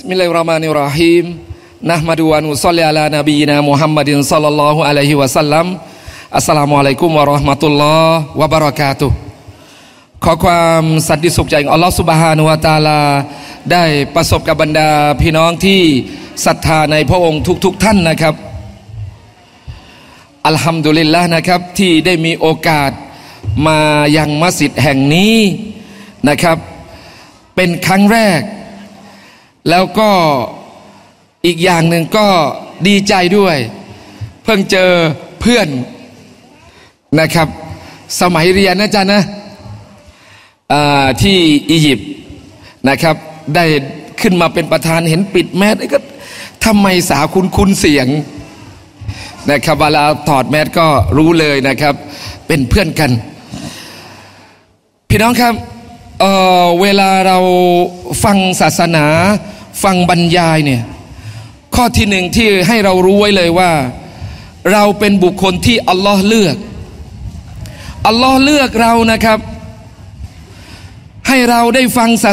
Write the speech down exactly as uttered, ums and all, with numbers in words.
Bismillahirrahmanirrahim. Nahmadu wa nusalli ala nabiyyina Muhammadin sallallahu alaihi wasallam. Assalamualaikum warahmatullahi wabarakatuh.ขอความสันติสุขจากอัลลอฮฺซุบฮานะฮูวะตะอาลาได้ประสบกับบรรดาพี่น้องที่ศรัทธาในพระองค์ทุกๆ ท่านนะครับอัลฮัมดุลิลละห์นะครับที่ได้มีโอกาสมายังมัสยิดแห่งนี้นะครับเป็นครั้งแรกแล้วก็อีกอย่างหนึ่งก็ดีใจด้วยเพิ่งเจอเพื่อนนะครับสมัยเรียนนะจ๊ะนะที่อียิปต์นะครับได้ขึ้นมาเป็นประธานเห็นปิดแมสก็ทำไมสาวคุ้นคุ้นเสียงนะครับเวลาถอดแมสก็รู้เลยนะครับเป็นเพื่อนกันพี่น้องครับ เอ่อเวลาเราฟังศาสนาฟังบรรยายเนี่ยข้อที่หนึ่งที่ให้เรารู้ไว้เลยว่าเราเป็นบุคคลที่อัลลอฮ์เลือกอัลลอฮ์เลือกเรานะครับให้เราได้ฟังศา